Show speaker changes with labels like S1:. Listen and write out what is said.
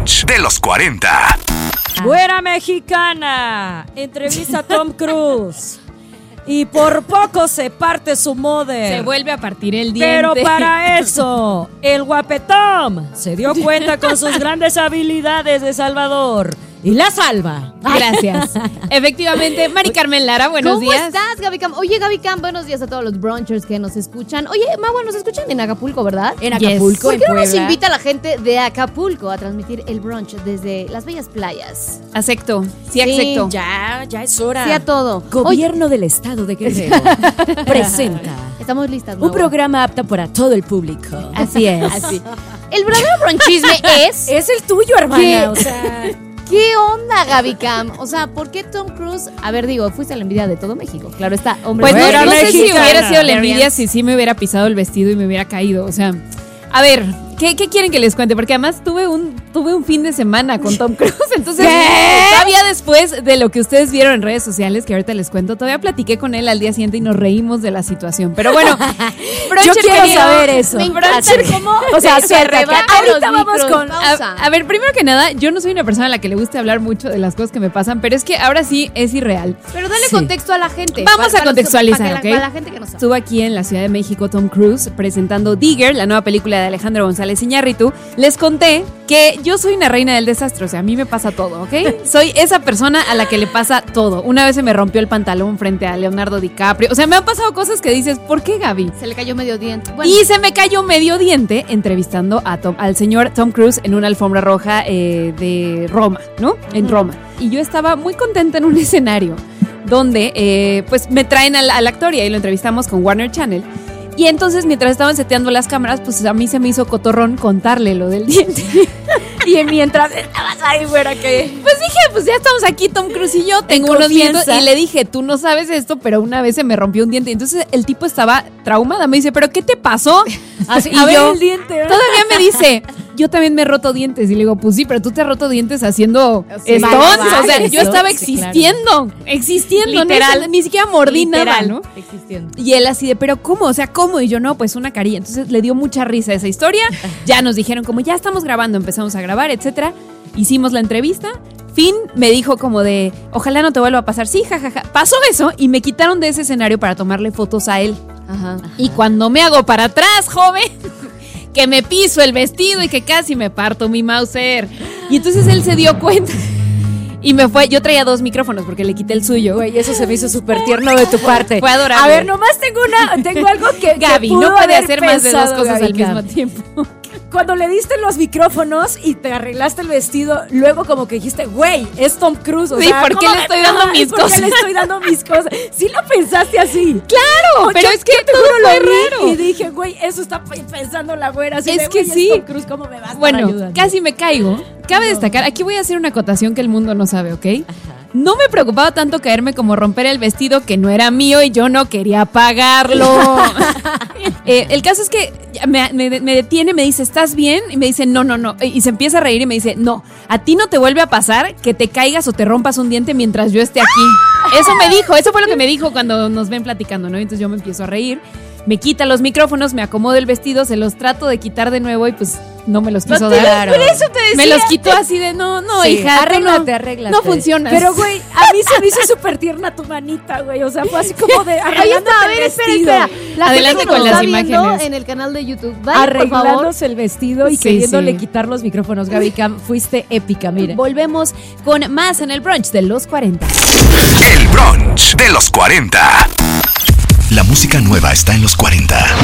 S1: brunch de los 40.
S2: Güera mexicana entrevista a Tom Cruise y por poco se parte su mother.
S3: Se vuelve a partir el diente.
S2: Pero para eso, el guapetón se dio cuenta con sus grandes habilidades de salvador y la salva.
S3: Gracias. Efectivamente, Mari Carmen Lara, buenos días.
S4: ¿Cómo estás, Gaby Cam? Oye, Gaby Cam, buenos días a todos los brunchers que nos escuchan. Oye, Magua, nos escuchan en Acapulco, ¿verdad?
S2: En Acapulco,
S4: ¿Por qué
S2: en
S4: no nos
S2: Puebla.
S4: invita la gente de Acapulco a transmitir el brunch desde las bellas playas?
S3: Acepto, sí acepto.
S2: Ya es hora.
S4: Sí a todo.
S2: Gobierno del Estado de Guerrero presenta
S4: Estamos listas,
S2: un
S4: Magua.
S2: programa apto para todo el público.
S3: Así es.
S4: Así. El verdadero brunchisme es...
S2: Es el tuyo, hermana.
S4: ¿Qué?
S2: O sea,
S4: ¿Qué onda, Gaby Cam? O sea, ¿por qué Tom Cruise? A ver, digo, fuiste a la envidia de todo México. Claro está, hombre.
S3: Pues
S2: Güera
S3: no sé si
S2: mexicana.
S3: hubiera sido la envidia si sí me hubiera pisado el vestido y me hubiera caído. O sea, a ver, ¿qué quieren que les cuente? Porque además tuve un fin de semana con Tom Cruise. Entonces, todavía después de lo que ustedes vieron en redes sociales, que ahorita les cuento, todavía platiqué con él al día siguiente y nos reímos de la situación. Pero bueno,
S2: yo quiero saber eso.
S4: Me encanta cómo
S2: O sea,
S4: se
S2: suéltate.
S4: arrebatan
S2: Ahorita
S4: los
S2: vamos
S4: micros.
S2: con-
S4: Pausa.
S3: A ver, primero que nada, yo no soy una persona a la que le guste hablar mucho de las cosas que me pasan, pero es que ahora sí es irreal.
S4: Pero dale
S2: Sí.
S4: contexto a la gente.
S3: Vamos a contextualizar,
S4: para
S3: ¿ok?
S4: Para la gente que no sabe.
S3: Estuvo aquí en la Ciudad de México Tom Cruise presentando Digger, la nueva película de Alejandro González Iñárritu. Les conté que yo soy una reina del desastre, o sea, a mí me pasa todo, ¿ok? Soy esa persona a la que le pasa todo. Una vez se me rompió el pantalón frente a Leonardo DiCaprio. O sea, me han pasado cosas que dices, ¿por qué, Gaby?
S4: Se le cayó medio diente. Bueno,
S3: Y se me cayó medio diente entrevistando al señor Tom Cruise en una alfombra roja de Roma, ¿no? En Roma. Y yo estaba muy contenta en un escenario donde pues me traen al actor y ahí lo entrevistamos con Warner Channel. Y entonces mientras estaban seteando las cámaras, pues a mí se me hizo cotorrón contarle lo del diente.
S2: Y mientras estabas ahí, güera, que...
S3: Pues dije, pues ya estamos aquí, Tom Cruise y yo, tengo unos dientes. Y le dije, tú no sabes esto, pero una vez se me rompió un diente. Entonces el tipo estaba traumada, me dice, ¿pero qué te pasó?
S2: Así,
S3: Y
S2: a ver
S3: yo,
S2: el diente. ¿eh?
S3: Todavía me dice, yo también me he roto dientes. Y le digo, pues sí, pero tú te has roto dientes haciendo
S4: Sí,
S3: stunts. O sea,
S2: malabares,
S3: yo estaba
S2: sí,
S3: existiendo,
S4: Literal.
S3: ¿no? Ni siquiera mordí nada,
S4: literal,
S3: ¿no?
S4: existiendo.
S3: Y él así de, ¿pero cómo? O sea, ¿cómo? Y yo, no, pues una carilla. Entonces le dio mucha risa esa historia. Ya nos dijeron como, ya estamos grabando, empezamos a grabar, etcétera. Hicimos la entrevista. Finn me dijo como de, ojalá no te vuelva a pasar. Sí, jajaja. Pasó eso y me quitaron de ese escenario para tomarle fotos a él.
S4: Ajá.
S3: Y cuando me hago para atrás, joven, que me piso el vestido y que casi me parto mi Mauser. Y entonces él se dio cuenta y me fue. Yo traía 2 micrófonos porque le quité el suyo.
S2: Güey, eso se me hizo súper tierno de tu parte.
S3: Fue adorable.
S2: A ver, nomás tengo algo que
S3: Gaby,
S2: pudo
S3: no puede
S2: haber
S3: hacer más de 2
S2: pensado,
S3: cosas
S2: Gaby
S3: al mismo
S2: Cam.
S3: tiempo.
S2: Cuando le diste los micrófonos y te arreglaste el vestido, luego como que dijiste, güey, es Tom Cruise. O
S3: Sí,
S2: sea,
S3: ¿por qué
S2: ¿cómo
S3: le estoy
S2: me-
S3: dando
S2: Ajá,
S3: mis
S2: ¿por qué
S3: cosas?
S2: le estoy dando mis cosas? Sí lo pensaste así.
S3: Claro, pero es que
S2: te
S3: todo
S2: juro,
S3: fue
S2: lo vi
S3: raro.
S2: y dije, güey, eso está pensando la güera. Así
S3: Es
S2: de,
S3: que
S2: güey,
S3: sí.
S2: Tom Cruise, ¿cómo me vas a estar
S3: Bueno,
S2: ayudando?
S3: casi me caigo. Cabe destacar, aquí voy a hacer una acotación que el mundo no sabe, ¿ok? No me preocupaba tanto caerme como romper el vestido que no era mío y yo no quería pagarlo. El caso es que me detiene, me dice, ¿estás bien? Y me dice, no. Y se empieza a reír y me dice, no, a ti no te vuelve a pasar que te caigas o te rompas un diente mientras yo esté aquí. Eso me dijo, eso fue lo que me dijo cuando nos ven platicando, ¿no? Entonces yo me empiezo a reír. Me quita los micrófonos, me acomodo el vestido, se los trato de quitar de nuevo y pues no me los quiso dar.
S2: Por eso te decía.
S3: Me los quitó así de, no,
S2: Sí,
S3: hija,
S2: arréglate.
S3: no funciona.
S2: Pero, güey, a mí se me hizo súper tierna tu manita, güey. O sea, fue así como de
S4: Ahí
S2: arreglándote
S4: está, a
S2: el
S4: ver, espera.
S3: Adelante
S4: La gente que
S3: con
S4: nos
S3: las
S4: está viendo
S3: imágenes.
S4: en el canal de YouTube, vayan, por favor.
S2: Arreglándose el vestido y
S3: Sí,
S2: queriéndole
S3: sí.
S2: quitar los micrófonos. Gaby Cam, fuiste épica, mira.
S3: Volvemos con más en el brunch de los 40.
S1: El brunch de los 40. La música nueva está en los 40.